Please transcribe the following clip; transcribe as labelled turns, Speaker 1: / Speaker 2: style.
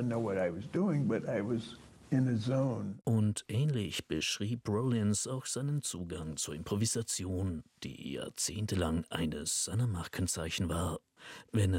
Speaker 1: didn't know what I was doing, but I was in a zone.
Speaker 2: Und ähnlich beschrieb Rollins auch seinen Zugang zur Improvisation, die jahrzehntelang eines seiner Markenzeichen war. Wenn